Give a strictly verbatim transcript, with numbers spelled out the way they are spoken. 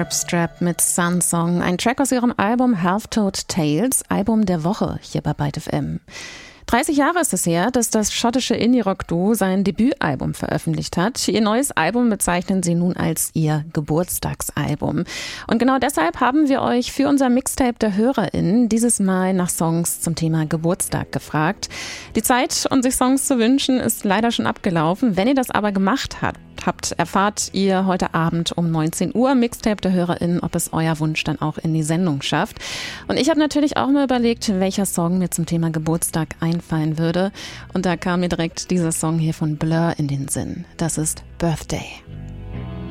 Verb-Strap mit Sun Song, ein Track aus ihrem Album Half-Toed Tales, Album der Woche hier bei Byte F M. dreißig Jahre ist es her, dass das schottische Indie-Rock-Duo sein Debütalbum veröffentlicht hat. Ihr neues Album bezeichnen sie nun als ihr Geburtstagsalbum. Und genau deshalb haben wir euch für unser Mixtape der HörerInnen dieses Mal nach Songs zum Thema Geburtstag gefragt. Die Zeit, um sich Songs zu wünschen, ist leider schon abgelaufen. Wenn ihr das aber gemacht habt, habt, erfahrt ihr heute Abend um neunzehn Uhr Mixtape der HörerInnen, ob es euer Wunsch dann auch in die Sendung schafft. Und ich habe natürlich auch mal überlegt, welcher Song mir zum Thema Geburtstag einfallen würde. Und da kam mir direkt dieser Song hier von Blur in den Sinn. Das ist Birthday.